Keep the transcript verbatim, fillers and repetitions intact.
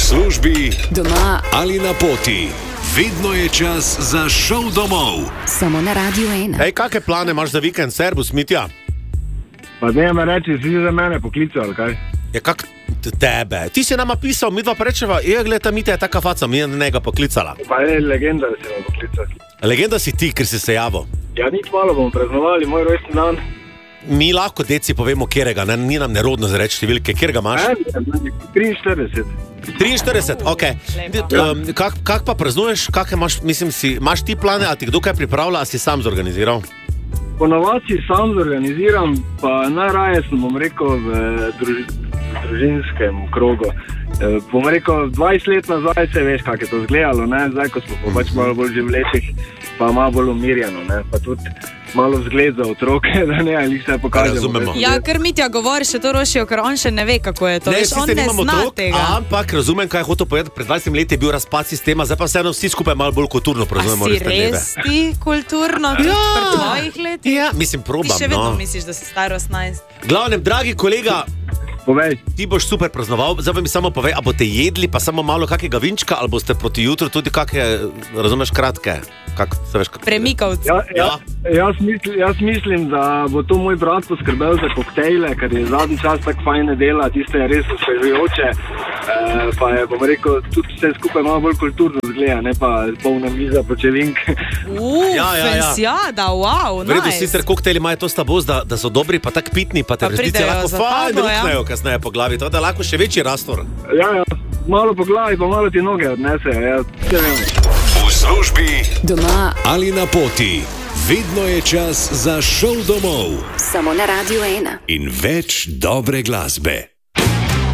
službi, doma ali na poti. Vedno je čas za šov domov. Samo na Radio ena. Ej, kakšne plane imaš za vikend, Servus, Mitja? Pa ne me reči, si za mene poklical, ali kaj? Ja, kak tebe? Ti si nama pisal, mi dva prečeva, je, gleda, Mitja je taka faca, mi je njega poklicala. Pa je legenda, da si me poklical. Legenda si ti, ker si se javil. Ja, nič malo bomo praznovali, moj rojstni dan. Mi lahko deci povemo, kjerega, ne, ni nam nerodno za reči številke, kjerega imaš? triinštirideset. triinštirideset, ok. Um, kak, kak pa praznuješ, kak imaš, mislim si, imaš ti plane, a ti kdo kaj pripravlja, a si sam zorganiziral? Ponovadi si sam zorganiziram, pa najraje sem, bom rekel, v druž, družinskem krogu. E, bom rekel, dvajset let nazaj se veš, kak je to izgledalo, ne? Zdaj, ko smo pa pač malo bolj že v letih, pa malo bolj umirjeno, ne? Pa tudi malo vzgled za otroke, da ne, ali se pokažemo. Razumemo. Ja, ker Mitja govori še to rošijo, ker on še ne ve, kako je to. Ne, Veš, on sicer ne nimamo zna otrok, tega. ampak razumem, kaj je hotel povedati. Pred dvajsetimi leti je bil razpad sistema, zdaj pa vseeno vsi skupaj malo bolj kulturno A praznujemo si rojstne dneve. res ti kulturno, tudi Ja. pri tvojih letih? Ja, mislim, Ti probam, še vedno no. misliš, da si star osemnajst. Glavnem, dragi kolega, Povej. ti boš super praznoval, zdaj pa mi samo povej, a boste jedli pa samo malo kakega vinčka, ali boste proti jutru tudi kakšne, razumeš, kratke? Kak, se veš, kak... Premikavci. Ja, ja, Ja. jaz, mislim, jaz mislim, da bo to moj brat poskrbel za koktejle, ker je zadnji čas tako fajne dela, tiste je res osvežujoče, e, pa je, bom rekel, tudi vse skupaj malo bolj kulturno zgleda, ne pa polna miza počevink. Uf, Ja, ja, ja. fensjada, wow, V redu, nice. sicer koktejli imajo to slabost, da, da so dobri, pa tak pitni, pa te Pa v resnici pridejo lahko za fajn tabo, ja. ruknejo kasneje po glavi, tako da lahko še večji rastor. Ja, ja, malo po glavi, pa malo ti noge odnese, ja, vse vem. V službi, Doma ali na poti. Vedno je čas za šov domov samo na Radio ena. in več dobre glasbe.